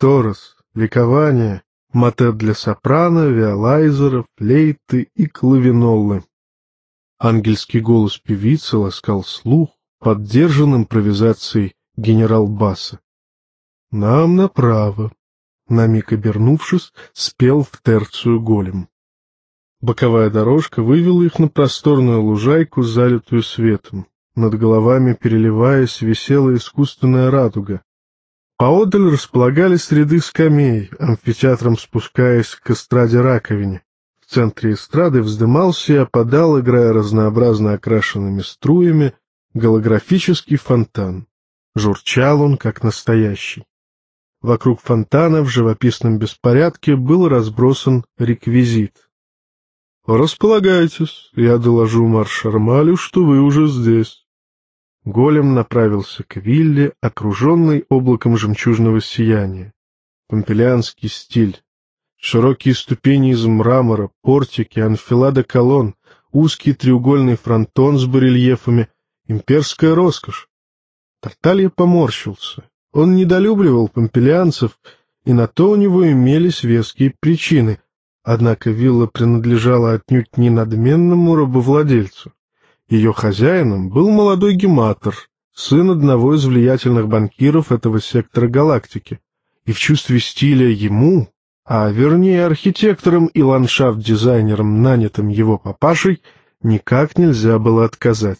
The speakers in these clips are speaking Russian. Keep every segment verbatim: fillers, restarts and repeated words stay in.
клиторос, ликование, мотет для сопрано, виолайзеров, флейты и клавиноллы. Ангельский голос певицы ласкал слух, поддержан импровизацией генерал-баса. «Нам направо», — на миг обернувшись, спел в терцию голем. Боковая дорожка вывела их на просторную лужайку, залитую светом. Над головами, переливаясь, висела искусственная радуга. Поодаль располагались ряды скамей, амфитеатром спускаясь к эстраде-раковине. В центре эстрады вздымался и опадал, играя разнообразно окрашенными струями, голографический фонтан. Журчал он, как настоящий. Вокруг фонтана в живописном беспорядке был разбросан реквизит. «Располагайтесь, я доложу Марш-Шармалю, что вы уже здесь». Голем направился к вилле, окруженной облаком жемчужного сияния. Помпелианский стиль. Широкие ступени из мрамора, портики, анфилада колонн, узкий треугольный фронтон с барельефами, имперская роскошь. Тарталья поморщился. Он недолюбливал помпелианцев, и на то у него имелись веские причины. Однако вилла принадлежала отнюдь не надменному рабовладельцу. Ее хозяином был молодой гематор, сын одного из влиятельных банкиров этого сектора галактики, и в чувстве стиля ему, а вернее архитектором и ландшафт-дизайнером, нанятым его папашей, никак нельзя было отказать.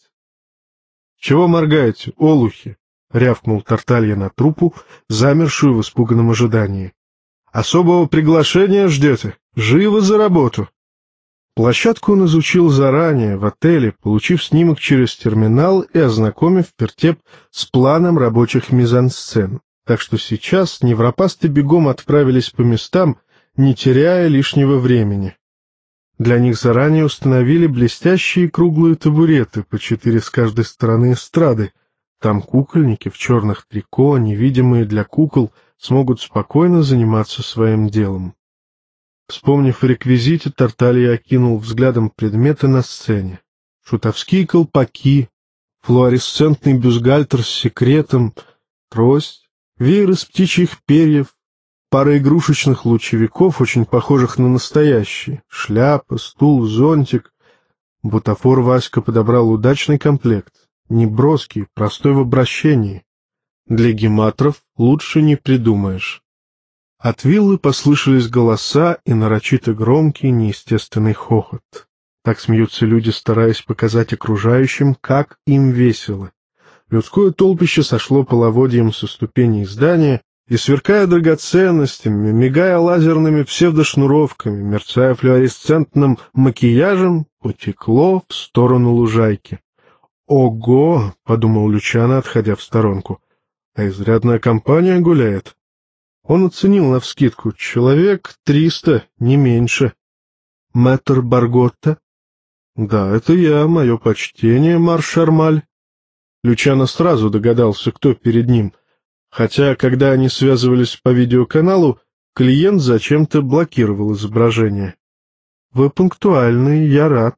— Чего моргаете, олухи? — рявкнул Тарталья на труппу, замершую в испуганном ожидании. — Особого приглашения ждете? Живо за работу! Площадку он изучил заранее, в отеле, получив снимок через терминал и ознакомив Пертеп с планом рабочих мизансцен, так что сейчас невропасты бегом отправились по местам, не теряя лишнего времени. Для них заранее установили блестящие круглые табуреты, по четыре с каждой стороны эстрады. Там кукольники в черных трико, невидимые для кукол, смогут спокойно заниматься своим делом. Вспомнив о реквизите, Тарталья окинул взглядом предметы на сцене. Шутовские колпаки, флуоресцентный бюстгальтер с секретом, трость, веер из птичьих перьев, пара игрушечных лучевиков, очень похожих на настоящие, шляпа, стул, зонтик. Бутафор Васька подобрал удачный комплект, неброский, простой в обращении. Для гематров лучше не придумаешь. От виллы послышались голоса и нарочито громкий, неестественный хохот. Так смеются люди, стараясь показать окружающим, как им весело. Людское толпище сошло половодьем со ступеней здания и, сверкая драгоценностями, мигая лазерными псевдошнуровками, мерцая флуоресцентным макияжем, потекло в сторону лужайки. «Ого!» — подумал Лючано, отходя в сторонку. «А изрядная компания гуляет». Он оценил навскидку: человек триста, не меньше. «Мэтр Барготта?» «Да, это я, мое почтение, Марш-Шармаль». Лючано сразу догадался, кто перед ним, хотя, когда они связывались по видеоканалу, клиент зачем-то блокировал изображение. «Вы пунктуальны, я рад».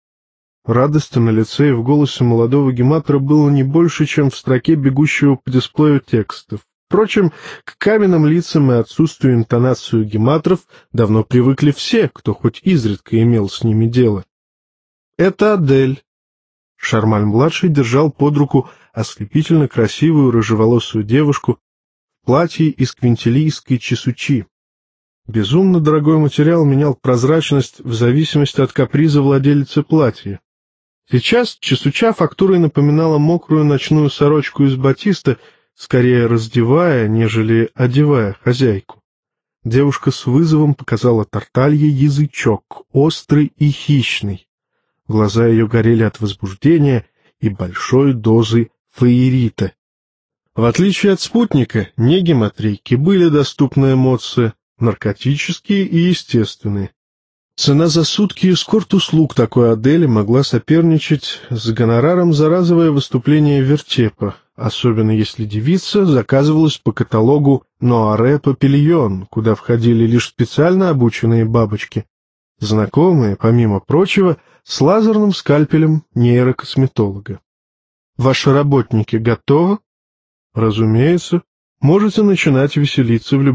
Радости на лице и в голосе молодого гематора было не больше, чем в строке бегущего по дисплею текста. Впрочем, к каменным лицам и отсутствию интонации гематров давно привыкли все, кто хоть изредка имел с ними дело. «Это Адель». Шармаль-младший держал под руку ослепительно красивую рыжеволосую девушку в платье из квинтилийской чесучи. Безумно дорогой материал менял прозрачность в зависимости от каприза владелицы платья. Сейчас чесуча фактурой напоминала мокрую ночную сорочку из батиста, скорее раздевая, нежели одевая хозяйку. Девушка с вызовом показала Тарталье язычок, острый и хищный. Глаза ее горели от возбуждения и большой дозы фаерита. В отличие от спутника, не гематрийки были доступны эмоции, наркотические и естественные. Цена за сутки эскорт-услуг такой Адели могла соперничать с гонораром за разовое выступление вертепа, особенно если девица заказывалась по каталогу «Ноаре Папильон», куда входили лишь специально обученные бабочки, знакомые, помимо прочего, с лазерным скальпелем нейрокосметолога. «Ваши работники готовы?» «Разумеется. Можете начинать веселиться в любом